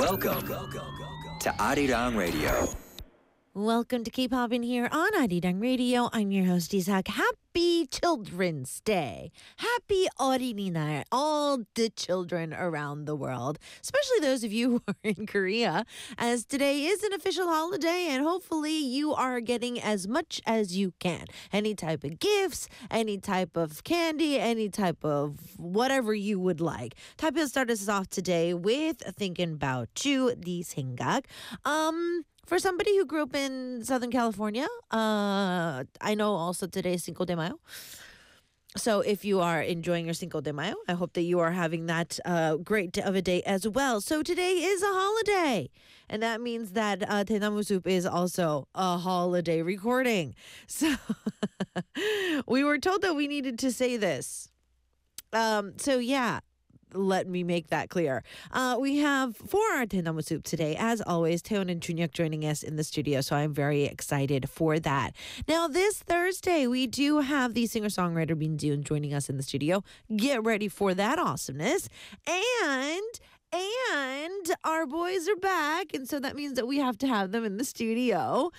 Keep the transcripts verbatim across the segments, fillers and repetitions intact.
Welcome to Arirang Radio. Welcome to K-Pop in here on Arirang Radio. I'm your host, Isak. Happy Children's Day. Happy 어린이날, all the children around the world, especially those of you who are in Korea, as today is an official holiday and hopefully you are getting as much as you can. Any type of gifts, any type of candy, any type of whatever you would like. Type start us off today with Thinking About You, the 생각. Um... For somebody who grew up in Southern California, uh, I know also today is Cinco de Mayo. So if you are enjoying your Cinco de Mayo, I hope that you are having that uh, great of a day as well. So today is a holiday. And that means that uh, Tenamu Soup is also a holiday recording. So we were told that we needed to say this. Um, so yeah. Let me make that clear. Uh, we have for our Tenamu Soup today, as always, Taeyeon and Junhyuk joining us in the studio, so I'm very excited for that. Now, this Thursday, we do have the singer-songwriter Min Ji-yoon joining us in the studio. Get ready for that awesomeness. And... And our boys are back, and so that means that we have to have them in the studio.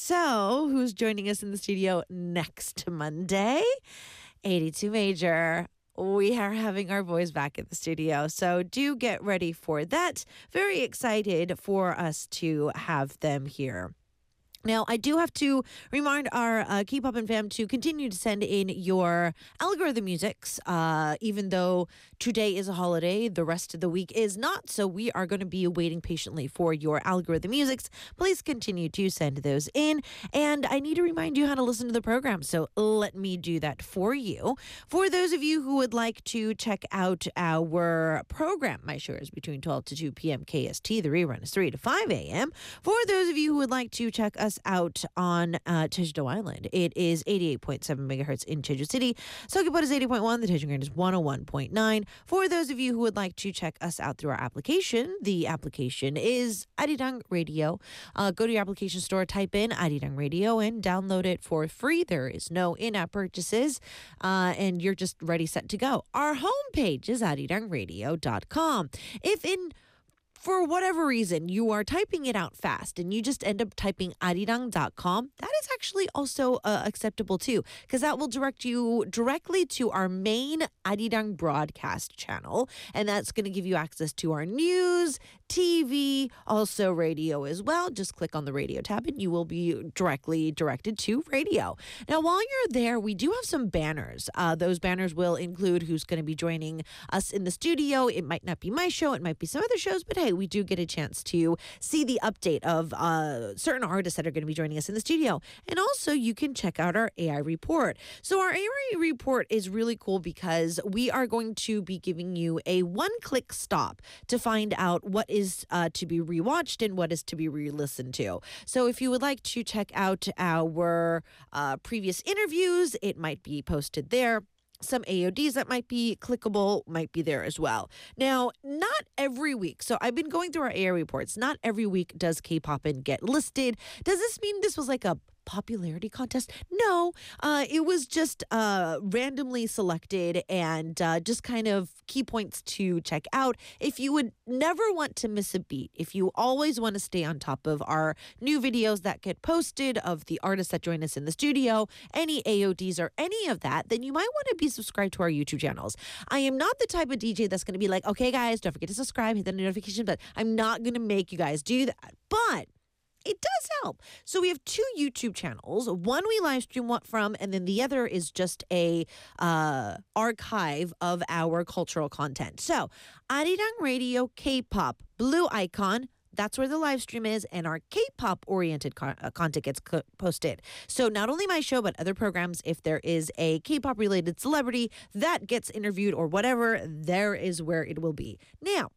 So, who's joining us in the studio next Monday? eighty-two Major. We are having our boys back in the studio, so do get ready for that. Very excited for us to have them here. Now, I do have to remind our uh, K-Pop and fam to continue to send in your algorithm musics. Uh, even though today is a holiday, the rest of the week is not. So we are going to be waiting patiently for your algorithm musics. Please continue to send those in. And I need to remind you how to listen to the program. So let me do that for you. For those of you who would like to check out our program, my show is between twelve to two p.m. K S T. The rerun is three to five a.m. For those of you who would like to check us out on uh, Jeju-do Island. It is eighty-eight point seven megahertz in Jeju City. Seogwipo is eighty point one. The Daejeon Grand is one oh one point nine. For those of you who would like to check us out through our application, the application is Arirang Radio. Uh, go to your application store, type in Arirang Radio, and download it for free. There is no in-app purchases, uh, and you're just ready, set to go. Our homepage is arirang radio dot com. If in For whatever reason, you are typing it out fast and you just end up typing arirang dot com, that is actually also uh, acceptable too, because that will direct you directly to our main Arirang broadcast channel. And that's going to give you access to our news, T V, also radio as well. Just click on the radio tab and you will be directly directed to radio. Now, while you're there, we do have some banners. Uh, those banners will include who's going to be joining us in the studio. It might not be my show. It might be some other shows, but hey, we do get a chance to see the update of uh, certain artists that are going to be joining us in the studio. And also, you can check out our A I report. So our A I report is really cool because we are going to be giving you a one-click stop to find out what is uh, to be rewatched and what is to be re-listened to. So if you would like to check out our uh, previous interviews, it might be posted there. Some A O Ds that might be clickable might be there as well. Now, not every week. So I've been going through our A I reports. Not every week does K-Popin get listed. Does this mean this was like a popularity contest? No, uh, it was just uh, randomly selected and uh, just kind of key points to check out. If you would never want to miss a beat, if you always want to stay on top of our new videos that get posted of the artists that join us in the studio, any A O Ds or any of that, then you might want to be subscribed to our YouTube channels. I am not the type of D J that's going to be like, okay, guys, don't forget to subscribe, hit the notification button. I'm not going to make you guys do that. But it does help. So we have two YouTube channels. One we live stream what from, and then the other is just a uh, archive of our cultural content. So Arirang Radio K-Pop, blue icon. That's where the live stream is, and our K-pop oriented co- uh, content gets co- posted. So not only my show, but other programs. If there is a K-pop related celebrity that gets interviewed or whatever, there is where it will be. Now,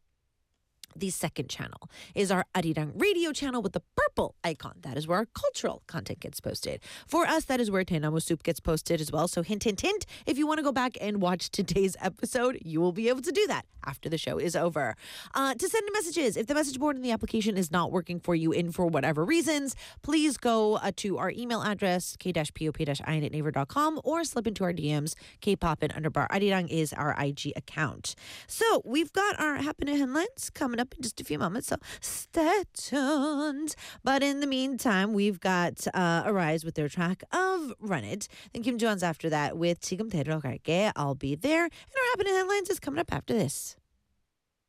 the second channel is our Arirang Radio channel with the purple icon. That is where our cultural content gets posted. For us, that is where Tenamu Soup gets posted as well. So hint, hint, hint, if you want to go back and watch today's episode, you will be able to do that after the show is over. Uh, to send messages, if the message board in the application is not working for you in for whatever reasons, please go uh, to our email address, k pop i at naver dot com, or slip into our D Ms. K-Pop and underbar Arirang is our I G account. So we've got our Happiness Headlines coming coming up in just a few moments, so stay tuned. But in the meantime, we've got uh, Arise with their track of Run It. Then Kim Jones after that with 지금 데려갈게, I'll Be There. And our happening headlines is coming up after this.